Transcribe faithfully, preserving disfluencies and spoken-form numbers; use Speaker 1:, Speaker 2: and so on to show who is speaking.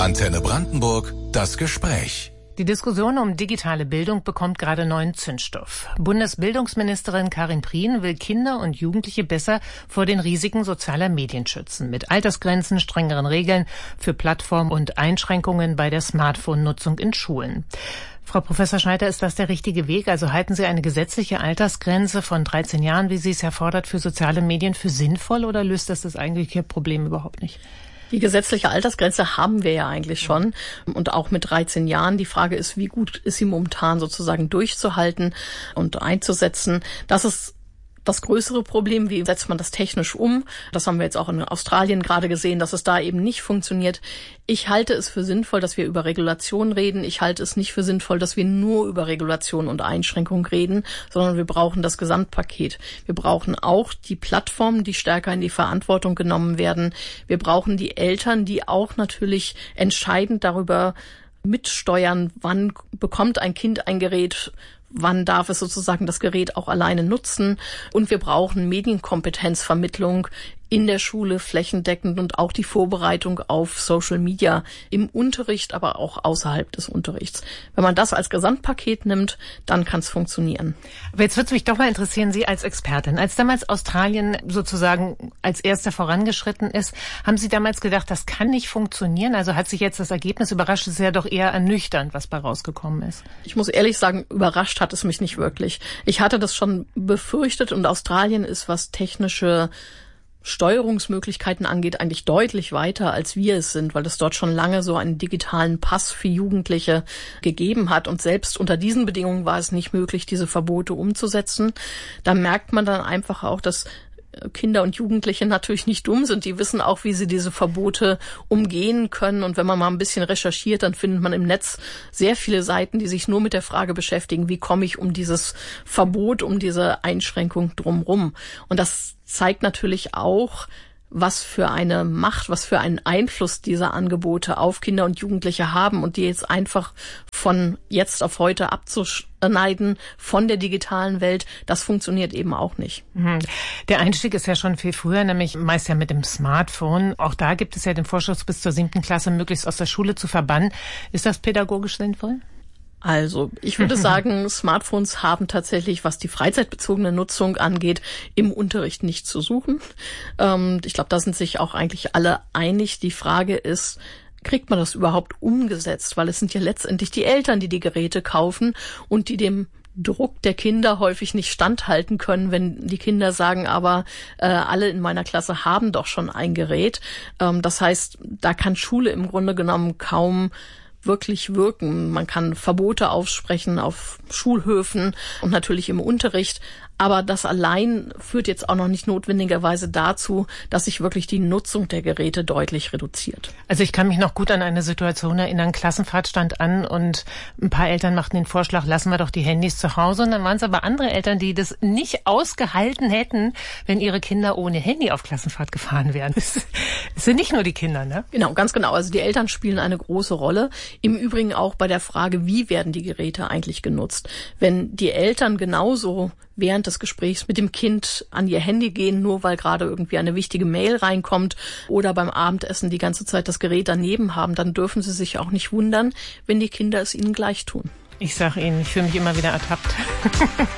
Speaker 1: Antenne Brandenburg, das Gespräch.
Speaker 2: Die Diskussion um digitale Bildung bekommt gerade neuen Zündstoff. Bundesbildungsministerin Karin Prien will Kinder und Jugendliche besser vor den Risiken sozialer Medien schützen. Mit Altersgrenzen, strengeren Regeln für Plattformen und Einschränkungen bei der Smartphone-Nutzung in Schulen. Frau Professor Schneider, ist das der richtige Weg? Also halten Sie eine gesetzliche Altersgrenze von dreizehn Jahren, wie sie es erfordert, für soziale Medien für sinnvoll oder löst das das eigentliche Problem überhaupt nicht?
Speaker 3: Die gesetzliche Altersgrenze haben wir ja eigentlich schon und auch mit dreizehn Jahren. Die Frage ist, wie gut ist sie momentan sozusagen durchzuhalten und einzusetzen. Das ist das größere Problem. Wie setzt man das technisch um? Das haben wir jetzt auch in Australien gerade gesehen, dass es da eben nicht funktioniert. Ich halte es für sinnvoll, dass wir über Regulation reden. Ich halte es nicht für sinnvoll, dass wir nur über Regulation und Einschränkung reden, sondern wir brauchen das Gesamtpaket. Wir brauchen auch die Plattformen, die stärker in die Verantwortung genommen werden. Wir brauchen die Eltern, die auch natürlich entscheidend darüber mitsteuern, wann bekommt ein Kind ein Gerät, wann darf es sozusagen das Gerät auch alleine nutzen. Und wir brauchen Medienkompetenzvermittlung in der Schule flächendeckend und auch die Vorbereitung auf Social Media im Unterricht, aber auch außerhalb des Unterrichts. Wenn man das als Gesamtpaket nimmt, dann kann es funktionieren.
Speaker 2: Aber jetzt würde es mich doch mal interessieren, Sie als Expertin, als damals Australien sozusagen als erster vorangeschritten ist, haben Sie damals gedacht, das kann nicht funktionieren? Also hat sich jetzt das Ergebnis überrascht? Es ist ja doch eher ernüchternd, was bei rausgekommen ist.
Speaker 3: Ich muss ehrlich sagen, überrascht hat es mich nicht wirklich. Ich hatte das schon befürchtet und Australien ist, was technische Steuerungsmöglichkeiten angeht, eigentlich deutlich weiter, als wir es sind, weil es dort schon lange so einen digitalen Pass für Jugendliche gegeben hat. Und selbst unter diesen Bedingungen war es nicht möglich, diese Verbote umzusetzen. Da merkt man dann einfach auch, dass Kinder und Jugendliche natürlich nicht dumm sind. Die wissen auch, wie sie diese Verbote umgehen können. Und wenn man mal ein bisschen recherchiert, dann findet man im Netz sehr viele Seiten, die sich nur mit der Frage beschäftigen, wie komme ich um dieses Verbot, um diese Einschränkung drumrum. Und das zeigt natürlich auch, was für eine Macht, was für einen Einfluss diese Angebote auf Kinder und Jugendliche haben und die jetzt einfach von jetzt auf heute abzuschneiden von der digitalen Welt, das funktioniert eben auch nicht.
Speaker 2: Der Einstieg ist ja schon viel früher, nämlich meist ja mit dem Smartphone. Auch da gibt es ja den Vorschlag, bis zur siebten Klasse möglichst aus der Schule zu verbannen. Ist das pädagogisch sinnvoll?
Speaker 3: Also, ich würde sagen, Smartphones haben tatsächlich, was die freizeitbezogene Nutzung angeht, im Unterricht nicht zu suchen. Ähm, ich glaube, da sind sich auch eigentlich alle einig. Die Frage ist, kriegt man das überhaupt umgesetzt? Weil es sind ja letztendlich die Eltern, die die Geräte kaufen und die dem Druck der Kinder häufig nicht standhalten können, wenn die Kinder sagen, aber äh, alle in meiner Klasse haben doch schon ein Gerät. Ähm, das heißt, da kann Schule im Grunde genommen kaum wirklich wirken. Man kann Verbote aussprechen auf Schulhöfen und natürlich im Unterricht. Aber das allein führt jetzt auch noch nicht notwendigerweise dazu, dass sich wirklich die Nutzung der Geräte deutlich reduziert.
Speaker 2: Also ich kann mich noch gut an eine Situation erinnern, Klassenfahrt stand an und ein paar Eltern machten den Vorschlag, lassen wir doch die Handys zu Hause. Und dann waren es aber andere Eltern, die das nicht ausgehalten hätten, wenn ihre Kinder ohne Handy auf Klassenfahrt gefahren wären. Es sind nicht nur die Kinder, ne?
Speaker 3: Genau, ganz genau. Also die Eltern spielen eine große Rolle. Im Übrigen auch bei der Frage, wie werden die Geräte eigentlich genutzt? Wenn die Eltern genauso während des Gesprächs mit dem Kind an ihr Handy gehen, nur weil gerade irgendwie eine wichtige Mail reinkommt oder beim Abendessen die ganze Zeit das Gerät daneben haben, dann dürfen sie sich auch nicht wundern, wenn die Kinder es ihnen gleich tun.
Speaker 2: Ich sage Ihnen, ich fühle mich immer wieder ertappt.